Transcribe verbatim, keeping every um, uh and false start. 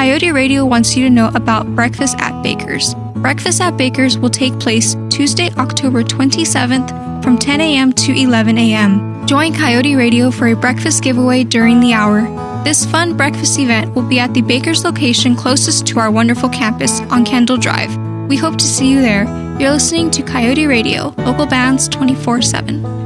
Coyote Radio wants you to know about Breakfast at Baker's. Breakfast at Baker's will take place Tuesday, October twenty-seventh from ten a.m. to eleven a.m. Join Coyote Radio for a breakfast giveaway during the hour. This fun breakfast event will be at the Baker's location closest to our wonderful campus on Kendall Drive. We hope to see you there. You're listening to Coyote Radio, local bands twenty-four seven.